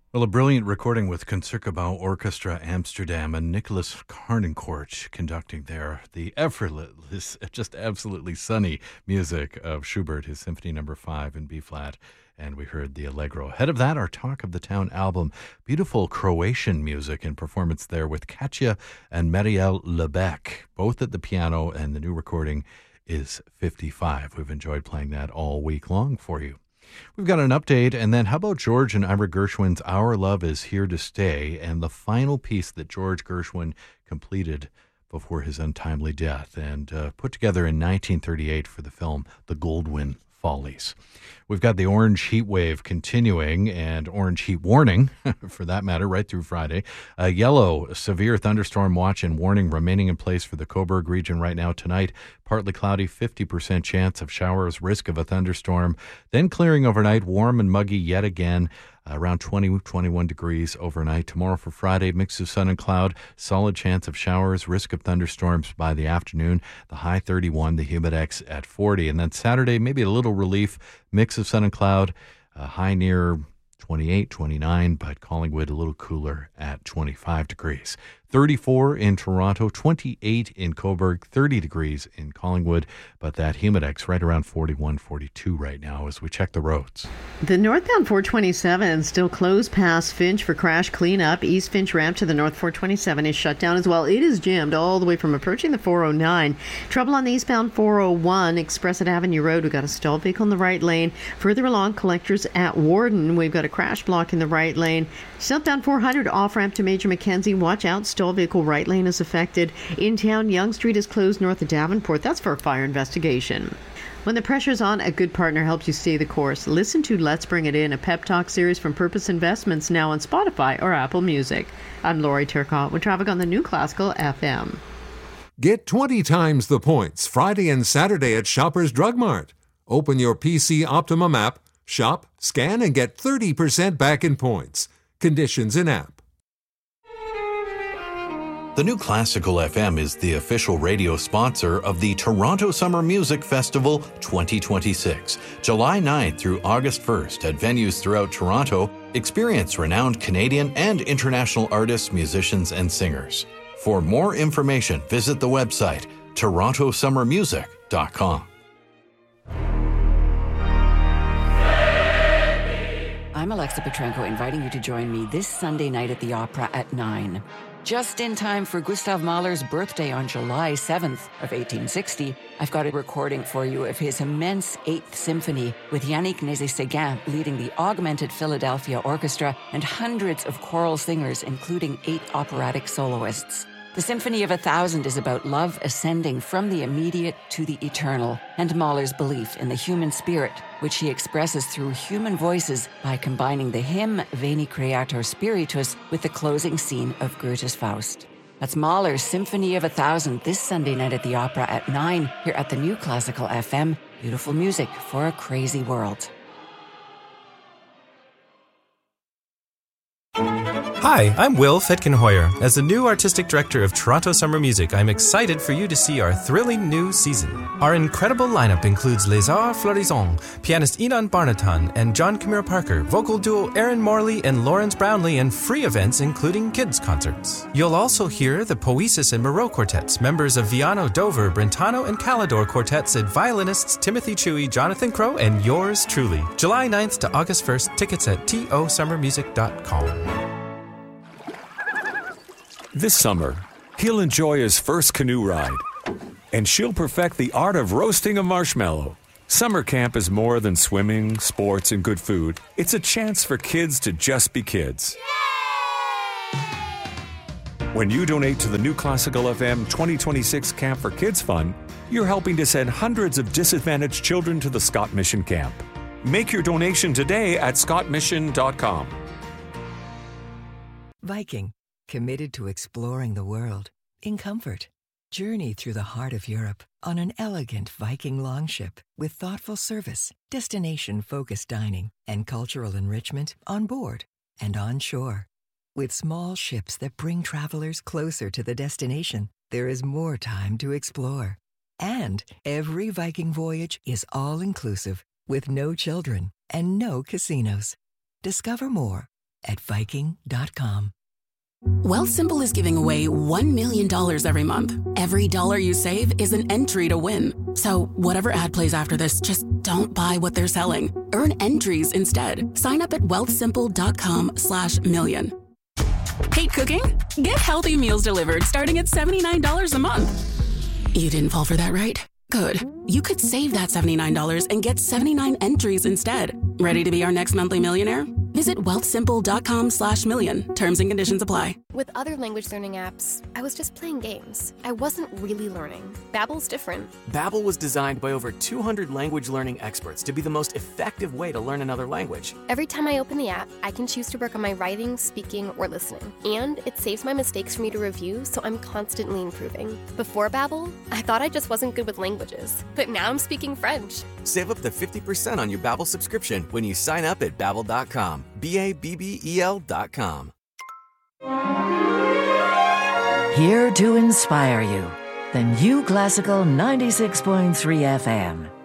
Well, a brilliant recording with Concertgebouw Orchestra Amsterdam and Nicholas Harnoncourt conducting there. The effortless, just absolutely sunny music of Schubert, his Symphony No. 5 in B-flat. And we heard the Allegro. Ahead of that, our Talk of the Town album. Beautiful Croatian music and performance there with Katja and Marielle Lebec, both at the piano, and the new recording is 55. We've enjoyed playing that all week long for you. We've got an update, and then how about George and Ira Gershwin's Our Love Is Here to Stay, and the final piece that George Gershwin completed before his untimely death and put together in 1938 for the film The Goldwyn Follies. We've got the orange heat wave continuing and orange heat warning, for that matter, right through Friday. A yellow severe thunderstorm watch and warning remaining in place for the Cobourg region right now tonight. Partly cloudy, 50% chance of showers, risk of a thunderstorm. Then clearing overnight, warm and muggy yet again. Around 20, 21 degrees overnight. Tomorrow for Friday, mix of sun and cloud, solid chance of showers, risk of thunderstorms by the afternoon. The high 31, the humidex at 40. And then Saturday, maybe a little relief, mix of sun and cloud, high near 28, 29, but Collingwood a little cooler at 25 degrees. 34 in Toronto, 28 in Cobourg, 30 degrees in Collingwood, but that humidex right around 41, 42 right now as we check the roads. The northbound 427 still closed past Finch for crash cleanup. East Finch ramp to the north 427 is shut down as well. It is jammed all the way from approaching the 409. Trouble on the eastbound 401 Express at Avenue Road. We've got a stalled vehicle in the right lane. Further along, Collectors at Warden. We've got a crash block in the right lane. Southbound 400 off ramp to Major Mackenzie. Watch out. Stalled vehicle right lane is affected. In town, Yonge Street is closed north of Davenport. That's for a fire investigation. When the pressure's on, a good partner helps you stay the course. Listen to Let's Bring It In, a pep talk series from Purpose Investments, now on Spotify or Apple Music. I'm Lori Turcotte with traffic on the New Classical FM. Get 20 times the points Friday and Saturday at Shoppers Drug Mart. Open your PC Optimum app, shop, scan, and get 30% back in points. Conditions in app. The New Classical FM is the official radio sponsor of the Toronto Summer Music Festival 2026. July 9th through August 1st at venues throughout Toronto, experience renowned Canadian and international artists, musicians, and singers. For more information, visit the website torontosummermusic.com. I'm Alexa Petrenko, inviting you to join me this Sunday night at the Opera at 9. Just in time for Gustav Mahler's birthday on July 7th of 1860, I've got a recording for you of his immense 8th Symphony with Yannick Nézet-Séguin leading the Augmented Philadelphia Orchestra and hundreds of choral singers, including 8 operatic soloists. The Symphony of 1000 is about love ascending from the immediate to the eternal, and Mahler's belief in the human spirit, which he expresses through human voices by combining the hymn Veni Creator Spiritus with the closing scene of Goethe's Faust. That's Mahler's Symphony of 1000 this Sunday night at the Opera at 9 here at the New Classical FM. Beautiful music for a crazy world. Hi, I'm Will Fetkenhoyer. As the new artistic director of Toronto Summer Music, I'm excited for you to see our thrilling new season. Our incredible lineup includes Les Arts Florissants, pianist Enon Barnaton and John Camille Parker, vocal duo Aaron Morley and Lawrence Brownlee, and free events including kids' concerts. You'll also hear the Poesis and Moreau quartets, members of Viano, Dover, Brentano, and Calidor quartets, and violinists Timothy Chewy, Jonathan Crow, and yours truly. July 9th to August 1st, tickets at tosummermusic.com. This summer, he'll enjoy his first canoe ride, and she'll perfect the art of roasting a marshmallow. Summer camp is more than swimming, sports, and good food. It's a chance for kids to just be kids. When you donate to the New Classical FM 2026 Camp for Kids Fund, you're helping to send hundreds of disadvantaged children to the Scott Mission Camp. Make your donation today at scottmission.com. Viking, committed to exploring the world in comfort. Journey through the heart of Europe on an elegant Viking longship with thoughtful service, destination-focused dining, and cultural enrichment on board and on shore. With small ships that bring travelers closer to the destination, there is more time to explore. And every Viking voyage is all-inclusive with no children and no casinos. Discover more at Viking.com. Wealthsimple is giving away $1 million every month. Every dollar you save is an entry to win. So whatever ad plays after this, just don't buy what they're selling. Earn entries instead. Sign up at wealthsimple.com/million. Hate cooking? Get healthy meals delivered starting at $79 a month. You didn't fall for that, right? Good. You could save that $79 and get 79 entries instead. Ready to be our next monthly millionaire? Visit wealthsimple.com/million. Terms and conditions apply. With other language learning apps, I was just playing games. I wasn't really learning. Babbel's different. Babbel was designed by over 200 language learning experts to be the most effective way to learn another language. Every time I open the app, I can choose to work on my writing, speaking, or listening. And it saves my mistakes for me to review, so I'm constantly improving. Before Babbel, I thought I just wasn't good with languages. But now I'm speaking French. Save up to 50% on your Babbel subscription when you sign up at Babbel.com. Babbel.com. Here to inspire you, the New Classical 96.3 FM.